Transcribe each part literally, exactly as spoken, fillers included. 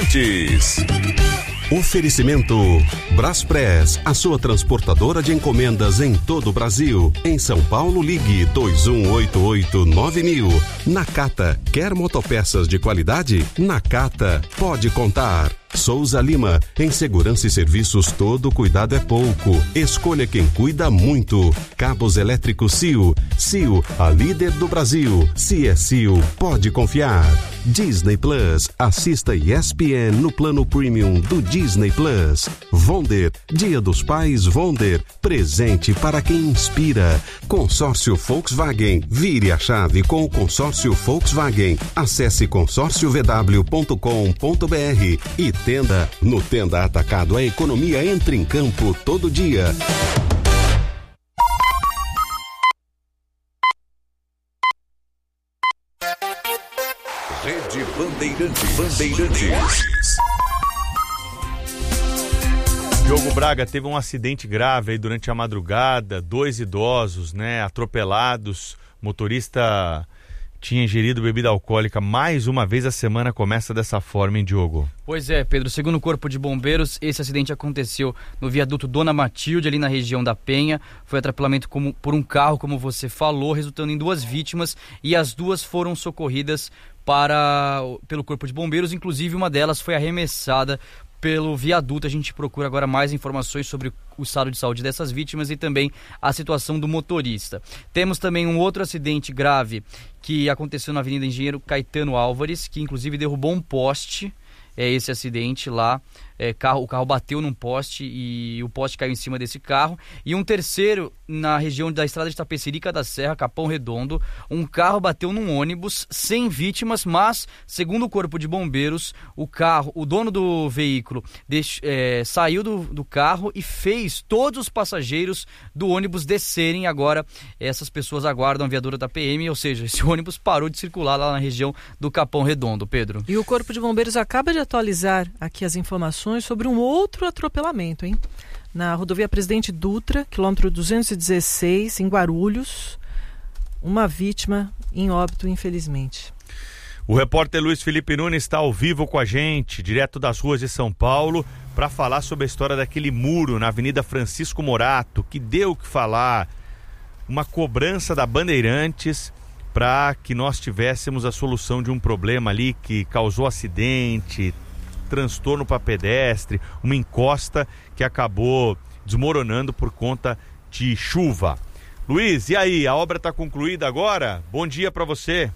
Bandeirantes. Oferecimento Braspress, a sua transportadora de encomendas em todo o Brasil. Em São Paulo, ligue dois um oito oito nove mil. Nakata, quer motopeças de qualidade? Nakata, pode contar. Souza Lima, em segurança e serviços todo cuidado é pouco. Escolha quem cuida muito. Cabos elétricos C I O. C I O, a líder do Brasil. Se é C I O, pode confiar. Disney Plus, assista E S P N no plano premium do Disney Plus. Vonder, Dia dos Pais Vonder, presente para quem inspira. Consórcio Volkswagen, vire a chave com o consórcio Volkswagen. Acesse consórcio v w ponto com ponto b r e Tenda. No Tenda Atacado, a economia entra em campo todo dia. Rede Bandeirantes. Bandeirantes. Diogo Braga, teve um acidente grave aí durante a madrugada, dois idosos, né, atropelados, motorista tinha ingerido bebida alcoólica. Mais uma vez a semana começa dessa forma, hein, Diogo? Pois é, Pedro. Segundo o Corpo de Bombeiros, esse acidente aconteceu no viaduto Dona Matilde, ali na região da Penha. Foi atropelamento como, por um carro, como você falou, resultando em duas vítimas, e as duas foram socorridas para, pelo Corpo de Bombeiros. Inclusive, uma delas foi arremessada pelo viaduto. A gente procura agora mais informações sobre o estado de saúde dessas vítimas e também a situação do motorista. Temos também um outro acidente grave que aconteceu na Avenida Engenheiro Caetano Álvares, que inclusive derrubou um poste. É esse acidente lá, é, carro, o carro bateu num poste e o poste caiu em cima desse carro. E um terceiro na região da estrada de Tapecerica da Serra, Capão Redondo, um carro bateu num ônibus sem vítimas, mas segundo o Corpo de Bombeiros, o carro, o dono do veículo deix, é, saiu do, do carro e fez todos os passageiros do ônibus descerem. Agora essas pessoas aguardam a viatura da P M, ou seja, esse ônibus parou de circular lá na região do Capão Redondo, Pedro. E o Corpo de Bombeiros acaba de atualizar aqui as informações sobre um outro atropelamento, hein? Na rodovia Presidente Dutra, quilômetro duzentos e dezesseis, em Guarulhos, uma vítima em óbito, infelizmente. O repórter Luiz Felipe Nunes está ao vivo com a gente, direto das ruas de São Paulo, para falar sobre a história daquele muro na Avenida Francisco Morato, que deu o que falar, uma cobrança da Bandeirantes para que nós tivéssemos a solução de um problema ali que causou acidente, transtorno para pedestre, uma encosta que acabou desmoronando por conta de chuva. Luiz, e aí, a obra está concluída agora? Bom dia para você.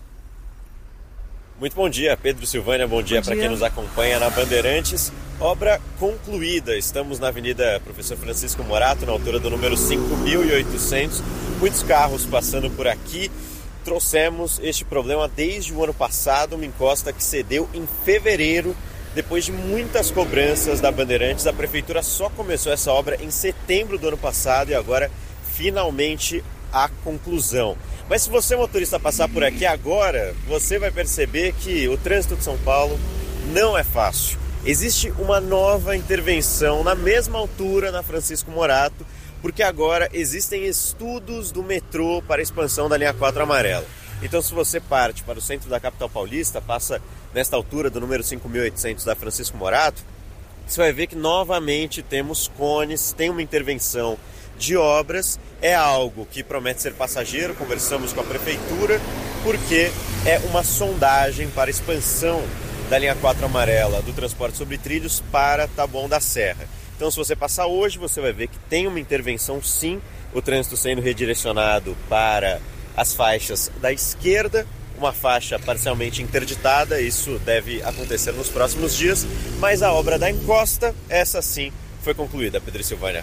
Muito bom dia, Pedro Silvânia, bom dia para quem nos acompanha na Bandeirantes. Obra concluída, estamos na Avenida Professor Francisco Morato, na altura do número cinco mil e oitocentos, muitos carros passando por aqui. Trouxemos este problema desde o ano passado, uma encosta que cedeu em fevereiro, depois de muitas cobranças da Bandeirantes. A Prefeitura só começou essa obra em setembro do ano passado e agora finalmente a conclusão. Mas se você, motorista, passar por aqui agora, você vai perceber que o trânsito de São Paulo não é fácil. Existe uma nova intervenção na mesma altura na Francisco Morato, porque agora existem estudos do metrô para a expansão da linha quatro amarela. Então, se você parte para o centro da capital paulista, passa nesta altura do número cinco mil e oitocentos da Francisco Morato, você vai ver que novamente temos cones, tem uma intervenção de obras. É algo que promete ser passageiro, conversamos com a prefeitura, porque é uma sondagem para a expansão da linha quatro amarela do transporte sobre trilhos para Taboão da Serra. Então, se você passar hoje, você vai ver que tem uma intervenção, sim, o trânsito sendo redirecionado para as faixas da esquerda, uma faixa parcialmente interditada, isso deve acontecer nos próximos dias, mas a obra da encosta, essa sim, foi concluída, Pedro Silvânia.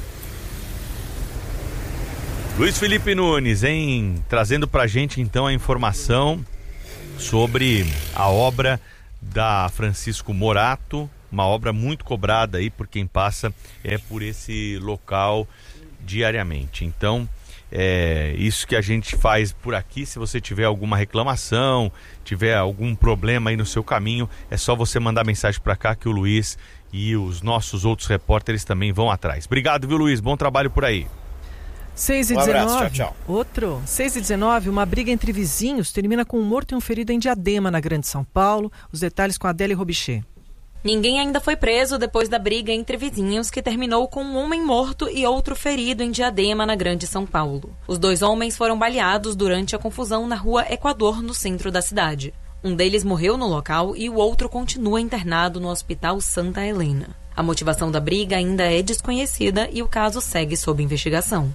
Luiz Felipe Nunes, hein, trazendo pra gente então a informação sobre a obra da Francisco Morato, uma obra muito cobrada aí por quem passa é, por esse local diariamente. Então, é isso que a gente faz por aqui. Se você tiver alguma reclamação, tiver algum problema aí no seu caminho, é só você mandar mensagem para cá que o Luiz e os nossos outros repórteres também vão atrás. Obrigado, viu, Luiz? Bom trabalho por aí. seis e um abraço, dezenove, tchau, tchau. Outro, seis e dezenove, uma briga entre vizinhos termina com um morto e um ferido em Diadema, na Grande São Paulo. Os detalhes com a Adélia Robichê. Ninguém ainda foi preso depois da briga entre vizinhos que terminou com um homem morto e outro ferido em Diadema, na Grande São Paulo. Os dois homens foram baleados durante a confusão na rua Equador, no centro da cidade. Um deles morreu no local e o outro continua internado no Hospital Santa Helena. A motivação da briga ainda é desconhecida e o caso segue sob investigação.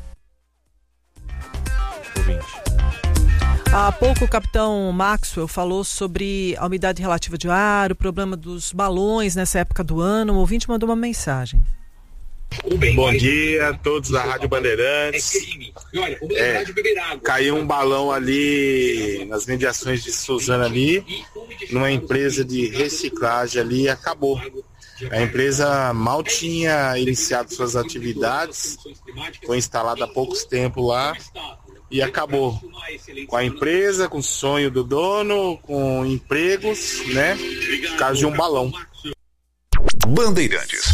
Há pouco o capitão Maxwell falou sobre a umidade relativa de ar, o problema dos balões nessa época do ano. O ouvinte mandou uma mensagem. Bom dia a todos da Rádio Bandeirantes. É, caiu um balão ali nas mediações de Suzano ali, numa empresa de reciclagem ali, e acabou. A empresa mal tinha iniciado suas atividades, foi instalada há poucos tempo lá e acabou. Com a empresa, com o sonho do dono, com empregos, né? Por causa de um balão. Bandeirantes.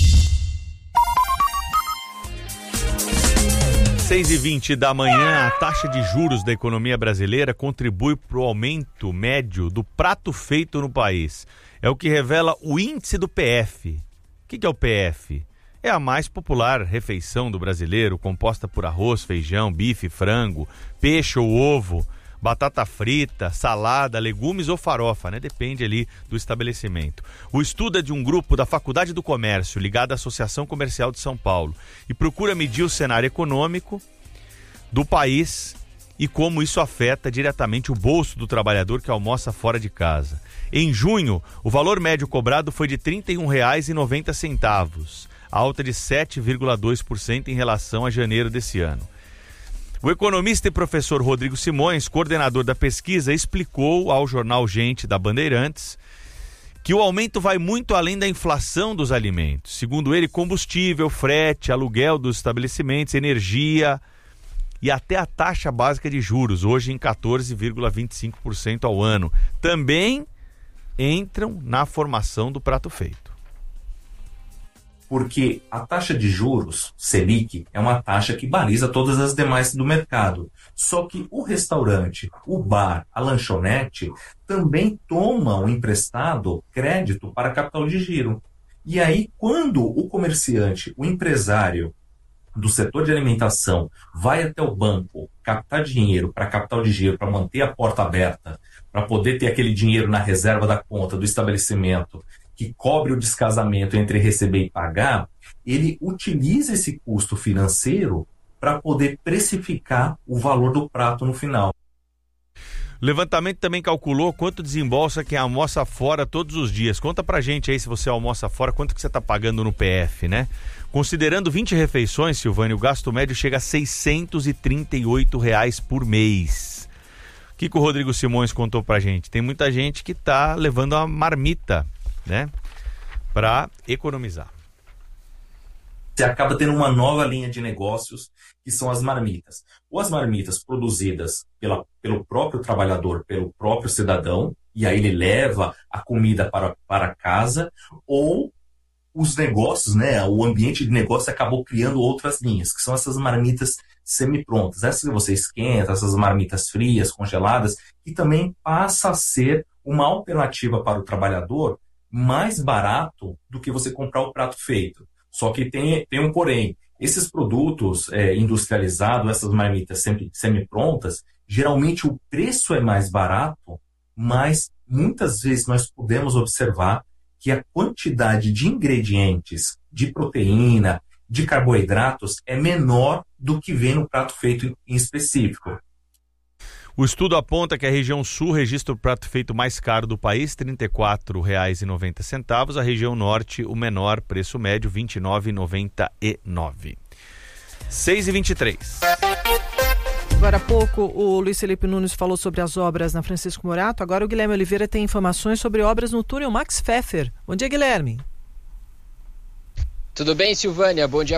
seis e vinte da manhã, a taxa de juros da economia brasileira contribui para o aumento médio do prato feito no país. É o que revela o índice do P F. O que é o P F? É a mais popular refeição do brasileiro, composta por arroz, feijão, bife, frango, peixe ou ovo, batata frita, salada, legumes ou farofa, né? Depende ali do estabelecimento. O estudo é de um grupo da Faculdade do Comércio, ligado à Associação Comercial de São Paulo, e procura medir o cenário econômico do país e como isso afeta diretamente o bolso do trabalhador que almoça fora de casa. Em junho, o valor médio cobrado foi de trinta e um reais e noventa centavos, alta de sete vírgula dois por cento em relação a janeiro desse ano. O economista e professor Rodrigo Simões, coordenador da pesquisa, explicou ao jornal Gente da Bandeirantes que o aumento vai muito além da inflação dos alimentos. Segundo ele, combustível, frete, aluguel dos estabelecimentos, energia e até a taxa básica de juros, hoje em quatorze vírgula vinte e cinco por cento ao ano, também entram na formação do prato feito. Porque a taxa de juros, Selic, é uma taxa que baliza todas as demais do mercado. Só que o restaurante, o bar, a lanchonete, também tomam emprestado crédito para capital de giro. E aí, quando o comerciante, o empresário do setor de alimentação vai até o banco captar dinheiro para capital de giro, para manter a porta aberta, para poder ter aquele dinheiro na reserva da conta do estabelecimento, que cobre o descasamento entre receber e pagar, ele utiliza esse custo financeiro para poder precificar o valor do prato no final. O levantamento também calculou quanto desembolsa quem almoça fora todos os dias. Conta pra gente aí, se você almoça fora, quanto que você está pagando no P F, né? Considerando vinte refeições, Silvânia, o gasto médio chega a seiscentos e trinta e oito reais por mês. O que, que o Rodrigo Simões contou pra gente? Tem muita gente que está levando a marmita, né, para economizar. Você acaba tendo uma nova linha de negócios, que são as marmitas. Ou as marmitas produzidas pela, pelo próprio trabalhador, pelo próprio cidadão, e aí ele leva a comida para, para casa, ou os negócios, né, o ambiente de negócio acabou criando outras linhas, que são essas marmitas semi-prontas. Essas que você esquenta, essas marmitas frias, congeladas, que também passa a ser uma alternativa para o trabalhador mais barato do que você comprar o prato feito. Só que tem, tem um porém. Esses produtos é, industrializados, essas marmitas semi, semi-prontas, geralmente o preço é mais barato, mas muitas vezes nós podemos observar que a quantidade de ingredientes, de proteína, de carboidratos é menor do que vem no prato feito em específico. O estudo aponta que a região sul registra o prato feito mais caro do país, trinta e quatro reais e noventa centavos. A região norte, o menor preço médio, vinte e nove reais e noventa e nove centavos. seis e vinte e três. Agora há pouco o Luiz Felipe Nunes falou sobre as obras na Francisco Morato. Agora o Guilherme Oliveira tem informações sobre obras no túnel Max Pfeffer. Bom dia, Guilherme. Tudo bem, Silvânia? Bom dia